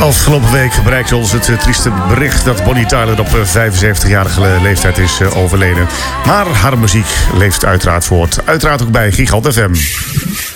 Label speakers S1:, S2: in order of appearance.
S1: Afgelopen week bereikte ons het trieste bericht dat Bonnie Tyler op 75-jarige leeftijd is overleden. Maar haar muziek leeft uiteraard voort. Uiteraard ook bij Gigant FM.